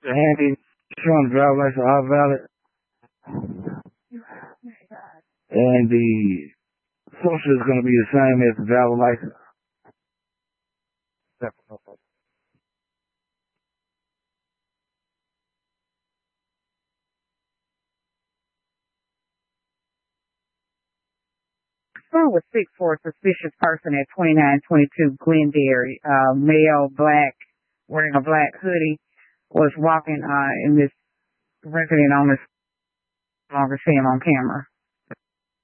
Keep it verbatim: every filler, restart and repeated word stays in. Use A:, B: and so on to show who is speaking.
A: The handy showing the driver license are valid, and the social is going to be the same as the driver license.
B: Phone was six for a suspicious person at twenty-nine twenty-two Glenderry. Uh, male, black, wearing a black hoodie, was walking uh, in this resident on this longer see him on camera.